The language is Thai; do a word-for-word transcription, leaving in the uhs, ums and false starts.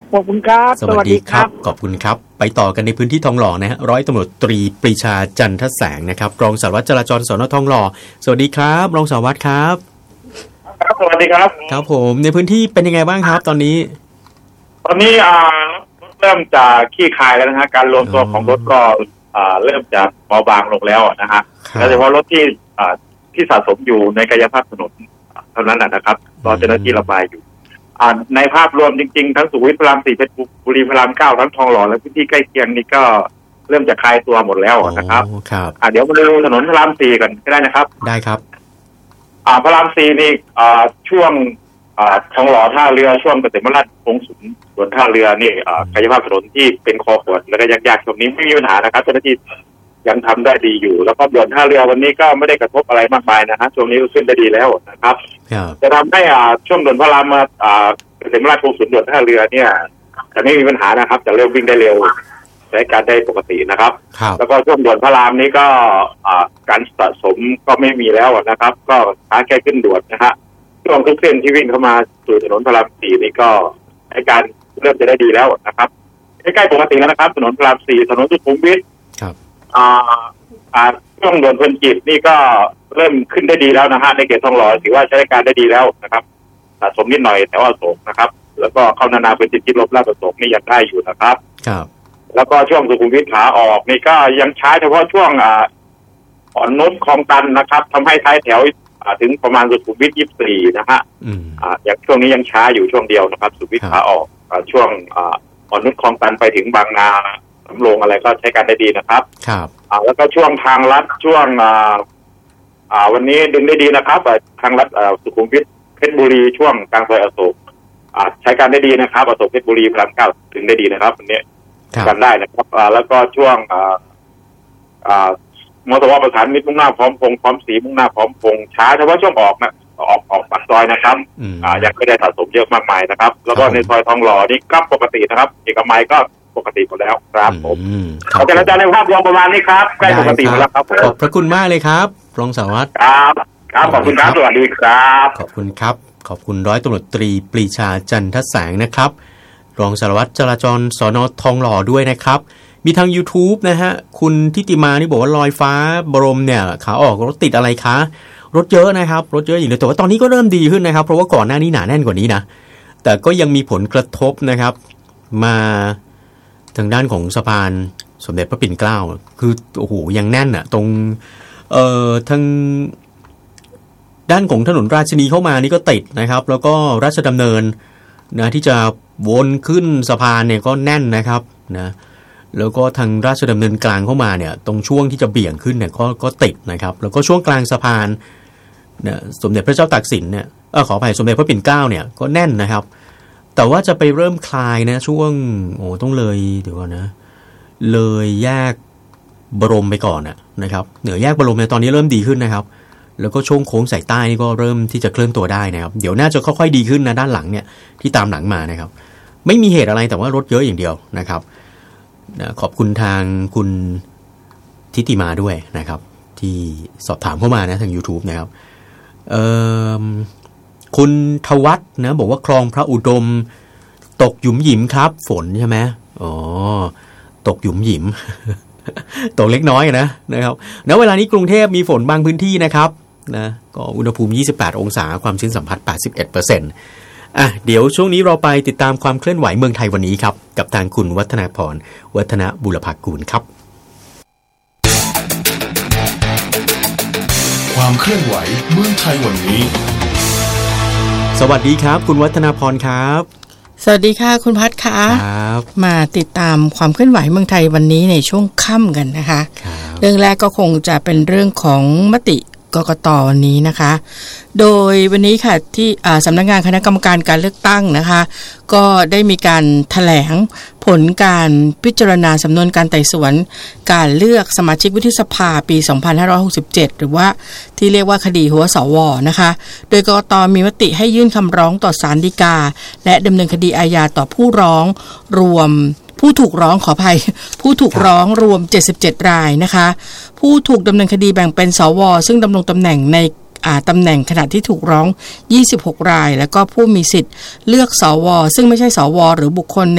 ขอบคุณครับสวัสดีครับขอบคุณครับไปต่อกันในพื้นที่ทองหล่อนะฮะร้อยตำรวจตรีปรีชาจันทแสงนะครับรองสารวัตรจราจรสน.ทองหล่อสวัสดีครับรองสารวัตรครับครับสวัสดีครับครับผมในพื้นที่เป็นยังไงบ้างครับตอนนี้ตอนนี้อ่าเริ่มจากขี้คายแล้วนะฮะการรวมตัวของรถก็อ่าเริ่มจะเบาบางลงแล้วนะฮะโดยเฉพาะรถที่อ่าที่สะสมอยู่ในกายภาพถนนเท่านั้นนะครับตอนเจ้าหน้าที่ระบายอยู่อ่าในภาพรวมจริงๆทั้งสุขุมวิทพระรามสี่เพชรบุรีพระรามเก้าทั้งทองหล่อและพื้นที่ใกล้เคียงนี่ก็เริ่มจะคลายตัวหมดแล้วนะครับครับอ่าเดี๋ยวมาดูถนนพระรามสี่กันก็ได้นะครับได้ครับอ่าพระรามสี่นี่อ่าช่วงอ่าทองหล่อท่าเรือช่วงเกษมราชคงสุนส่วนท่าเรือนี่อ่ากายภาพถนนที่เป็นคอขวดแล้วก็ยากๆตรงนี้ไม่มีปัญหานะครับเจ้าหน้าที่ยังทำได้ดีอยู่แล้วก็ด่วนท่าเรือวันนี้ก็ไม่ได้กระทบอะไรมากมายนะฮะช่วงนี้ขึ้นได้ดีแล้วนะครับจะทำให้อ่าช่วงด่วนพระรามมาอ่าเกษมราชคงสุนด่วนท่าเรือเนี่ยจะไม่มีปัญหานะครับจะเร็ววิ่งได้เร็วใช้การได้ปกตินะครับแล้วก็ช่วงด่วนพระรามนี้ก็อ่าการสะสมก็ไม่มีแล้วนะครับก็ช้าแค่ขึ้นด่วนนะฮะช่วงทุกเส้นที่วิ่งเข้ามาสู่ถนนพระรามสี่นี่ก็ใช้การเริ่มจะได้ดีแล้วนะครับใกล้ๆปกติแล้วนะครับถนนพระรามสี่ถนนสุขุมวิทอ่าอ่าช่วงด่วนเพลินจิตนี่ก็เริ่มขึ้นได้ดีแล้วนะฮะในเขตทองหล่อถือว่าใช้การได้ดีแล้วนะครับสะสมนิดหน่อยแต่ว่าโศกนะครับแล้วก็เข้านานาเพลินจิตคิดลบลาดประสงค์นี่ยังได้อยู่นะครับครับแล้วก็ช่วงสุขุมวิทขาออกนี่ก็ยังช้าเฉพาะช่วงอ่าอ่อนนุชคลองตันนะครับทำให้ท้ายแถวถึงประมาณสุขุมวิทยี่สิบสี่นะฮะอ่าอย่างช่วงนี้ยังช้าอยู่ช่วงเดียวนะครับสุขุมวิทขาออกอ่าช่วงอ่าอ่อนนุชคลองตันไปถึงบางนาสำโรงอะไรก็ใช้การได้ดีนะครับครับอ่าแล้วก็ช่วงทางลัดช่วงอ่าอ่าวันนี้ดึงได้ดีนะครับทางลัดอ่าสุขุมวิทเพชรบุรีช่วงกลางซอยอโศกอ่าใช้การได้ดีนะครับอโศกเพชรบุรีพระรามเก้าดึงได้ดีนะครับวันนี้กันได้นะครับอ่าแล้วก็ช่วงอ่าอ่ามอเตอร์วประสานมิตรมุ่งหน้าพร้อมพงษ์พร้อมสีมุ่งหน้าพร้อมพงษ์ช้าเฉพาะช่วงออกนะออกออกปากซอยนะครับอ่ายังไม่ได้สะสมเยอะมากมายนะครับแล้วก็ในซอยทองหล่อนี่ก็ปกตินะครับเอกมัยก็ปกติหมดแล้วครับผมขอจราจรในภาพรวมประมาณนี้ครับใกล้ปกติหมดแล้วครับขอบพระคุณมากเลยครับรองสารวัตรครับครับขอบคุณครับสวัสดีครับขอบคุณครับขอบคุณร้อยตำรวจตรีปรีชาจันทแสงนะครับรองสารวัตรจราจรสน.ทองหล่อด้วยนะครับมีทาง YouTube นะฮะคุณทิติมานี่บอกว่าลอยฟ้าบรมเนี่ยขาออกรถติดอะไรคะรถเยอะนะครับรถเยอะอย่างเดียวแต่ว่าตอนนี้ก็เริ่มดีขึ้นนะครับเพราะว่าก่อนหน้านี้หนาแน่นกว่านี้นะแต่ก็ยังมีผลกระทบนะครับมาทางด้านของสะพานสมเด็จพระปิ่นเกล้าคือโอ้โหยังแน่นอ่ะตรงเอ่อทางด้านของถนนราชนีเข้ามานี่ก็ติดนะครับแล้วก็ราชดำเนินนะที่จะวนขึ้นสะพานเนี่ยก็แน่นนะครับนะแล้วก็ทางราชดำเนินกลางเข้ามาเนี่ยตรงช่วงที่จะเบี่ยงขึ้นเนี่ยก็ก็ติดนะครับแล้วก็ช่วงกลางสะพานเนี่ยสมเด็จพระเจ้าตากสินเนี่ยเออขออภัยสมเด็จพระปิ่นเกล้าเนี่ยก็แน่นนะครับแต่ว่าจะไปเริ่มคลายนะช่วงโอ้ต้องเลยเดี๋ยวก่อนนะเลยแยกบรมไปก่อนนะนะครับเหนือแยกบรมเนี่ยตอนนี้เริ่มดีขึ้นนะครับแล้วก็ช่วงโค้งสายใต้นี่ก็เริ่มที่จะเคลื่อนตัวได้นะครับเดี๋ยวน่าจะค่อยๆดีขึ้นนะด้านหลังเนี่ยที่ตามหลังมานะครับไม่มีเหตุอะไรแต่ว่ารถเยอะอย่างเดียวนะครับนะขอบคุณทางคุณทิติมาด้วยนะครับที่สอบถามเข้ามานะทาง YouTube นะครับเอ่อคุณทวัฒน์นะบอกว่าคลองพระอุดมตกหยุมหยิมครับฝนใช่ไหมอ๋อตกหยุมหยิม ตกเล็กน้อยนะนะครับณเวลานี้กรุงเทพมีฝนบางพื้นที่นะครับนะก็อุณหภูมิยี่สิบแปดองศาความชื้นสัมผัส แปดสิบเอ็ดเปอร์เซ็นต์ อ่ะเดี๋ยวช่วงนี้เราไปติดตามความเคลื่อนไหวเมืองไทยวันนี้ครับกับทางคุณวัฒนาพรวัฒนบุรพกูลครับความเคลื่อนไหวเมืองไทยวันนี้สวัสดีครับคุณวัฒนาพรครับสวัสดีค่ะคุณพัฒน์ค่ะมาติดตามความเคลื่อนไหวเมืองไทยวันนี้ในช่วงค่ำกันนะคะเรื่องแรกก็คงจะเป็นเรื่องของมติกกต.วันนี้นะคะโดยวันนี้ค่ะที่สำนักงานคณะกรรมการการเลือกตั้งนะคะก็ได้มีการแถลงผลการพิจารณาสำนวนการไต่สวนการเลือกสมาชิกวุฒิสภาปีสองพันห้าร้อยหกสิบเจ็ดหรือว่าที่เรียกว่าคดีหัวสวนะคะโดยกกต.มีมติให้ยื่นคำร้องต่อศาลฎีกาและดำเนินคดีอาญาต่อผู้ร้องรวมผู้ถูกร้องขออภัยผู้ถูกร้องรวมเจ็ดสิบเจ็ดรายนะคะผู้ถูกดำเนินคดีแบ่งเป็นสวซึ่งดำรงตำแหน่งในอ่าตำแหน่งขณะที่ถูกร้องยี่สิบหกรายแล้วก็ผู้มีสิทธิ์เลือกสวซึ่งไม่ใช่สวหรือบุคคล